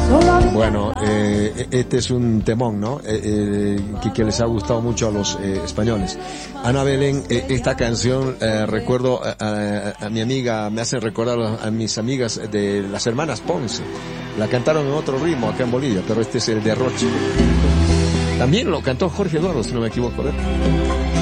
Bueno, este es un temón, ¿no? Que les ha gustado mucho a los españoles. Ana Belén, esta canción, recuerdo a mi amiga, me hace recordar a mis amigas de las hermanas Ponce. La cantaron en otro ritmo acá en Bolivia, pero este es el derroche. También lo cantó Jorge Eduardo, si no me equivoco, ¿verdad?